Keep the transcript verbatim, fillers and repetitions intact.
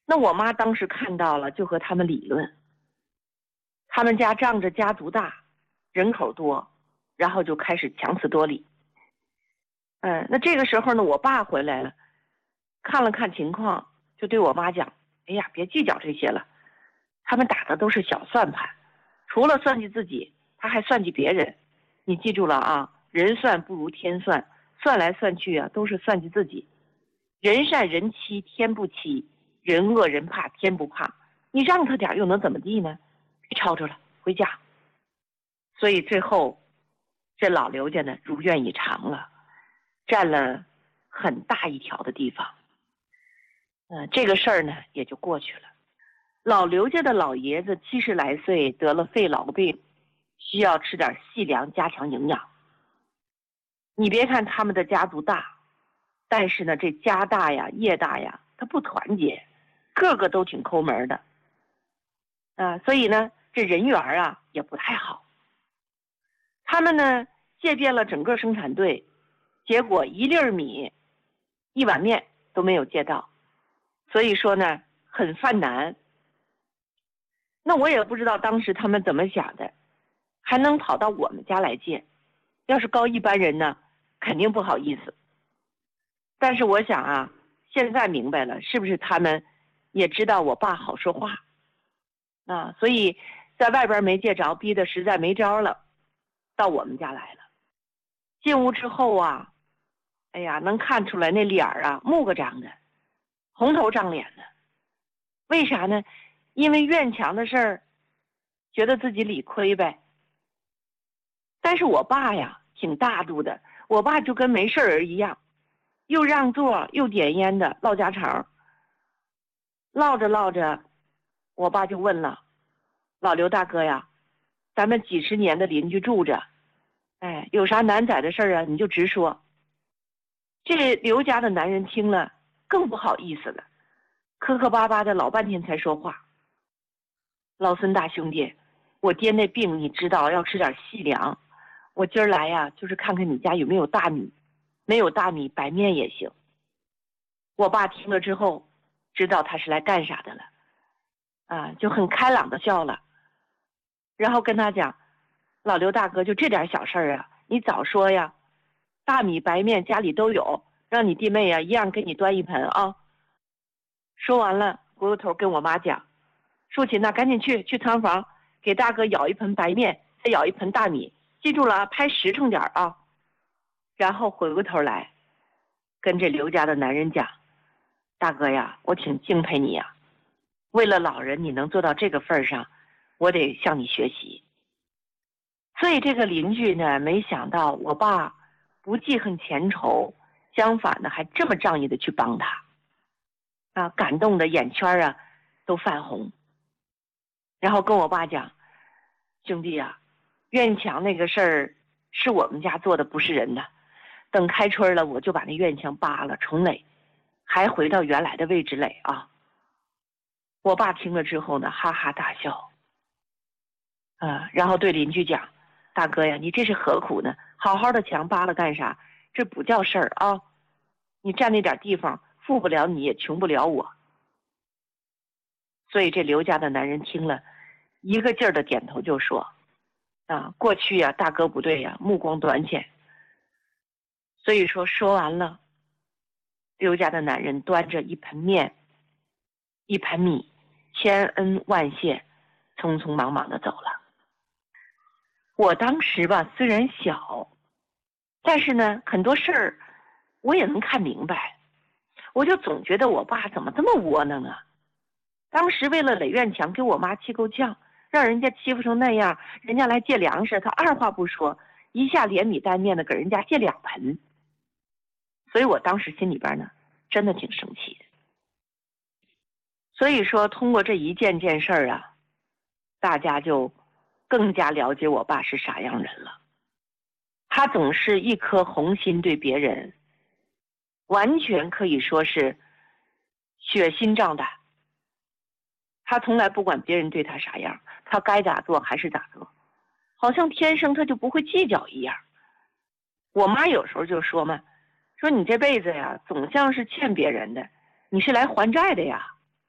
那我妈当时看到了，就和他们理论。他们家仗着家族大，人口多，然后就开始强词夺理。嗯，那这个时候呢，我爸回来了，看了看情况，就对我妈讲：“哎呀，别计较这些了，他们打的都是小算盘，除了算计自己，他还算计别人。你记住了啊，人算不如天算，算来算去啊，都是算计自己。人善人欺天不欺，人恶人怕天不怕。你让他点又能怎么地呢？别吵吵了，回家。”所以最后，这老刘家呢如愿以偿了，占了很大一条的地方。嗯、呃，这个事儿呢也就过去了。老刘家的老爷子七十来岁，得了肺痨病，需要吃点细粮加强营养。你别看他们的家族大，但是呢，这家大呀业大呀，他不团结，个个都挺抠门的啊、呃，所以呢，这人缘啊也不太好。他们呢借遍了整个生产队，结果一粒米、一碗面都没有借到，所以说呢很犯难。那我也不知道当时他们怎么想的，还能跑到我们家来借。要是高一般人呢，肯定不好意思。但是我想啊，现在明白了，是不是他们也知道我爸好说话啊？所以在外边没借着，逼得实在没招了，到我们家来了。进屋之后啊，哎呀，能看出来那脸啊木个张的，红头胀脸的。为啥呢？因为院墙的事儿，觉得自己理亏呗。但是我爸呀挺大度的，我爸就跟没事人一样，又让座又点烟的唠家常。唠着唠着，我爸就问了：“老刘大哥呀，咱们几十年的邻居住着，哎，有啥难宰的事儿啊，你就直说。”这刘家的男人听了更不好意思了，磕磕巴巴的老半天才说话：“老孙大兄弟，我爹那病你知道，要吃点细粮。我今儿来呀，就是看看你家有没有大米，没有大米白面也行。”我爸听了之后，知道他是来干啥的了，啊，就很开朗的笑了，然后跟他讲：“老刘大哥，就这点小事儿啊，你早说呀，大米白面家里都有，让你弟妹呀一样给你端一盆啊。”说完了，回过头跟我妈讲：“淑琴呐，赶紧去去仓房给大哥舀一盆白面，再舀一盆大米，记住了啊，拍实诚点啊。”然后回过头来跟这刘家的男人讲：“大哥呀，我挺敬佩你呀，为了老人你能做到这个份上，我得向你学习。”所以这个邻居呢，没想到我爸不记恨前仇，相反的还这么仗义的去帮他啊，感动的眼圈啊都泛红。然后跟我爸讲：“兄弟啊，院墙那个事儿是我们家做的，不是人的。等开春了，我就把那院墙扒了重垒，还回到原来的位置垒啊。”我爸听了之后呢，哈哈大笑啊，然后对邻居讲：“大哥呀，你这是何苦呢？好好的墙扒了干啥？这不叫事儿啊！你占那点地方，富不了你，也穷不了我。”所以这刘家的男人听了，一个劲儿的点头就说：“啊，过去呀，大哥不对呀，目光短浅。”所以说说完了，刘家的男人端着一盆面，一盆米，千恩万谢，匆匆忙忙的走了。我当时吧，虽然小，但是呢，很多事儿我也能看明白。我就总觉得我爸怎么这么窝囊啊！当时为了垒院墙，给我妈气够呛，让人家欺负成那样，人家来借粮食，他二话不说，一下连米带面的给人家借两盆。所以我当时心里边呢，真的挺生气的。所以说，通过这一件件事儿啊，大家就更加了解我爸是啥样人了。他总是一颗红心对别人，完全可以说是血心仗胆。他从来不管别人对他啥样，他该咋做还是咋做，好像天生他就不会计较一样。我妈有时候就说嘛，说你这辈子呀，总像是欠别人的，你是来还债的呀。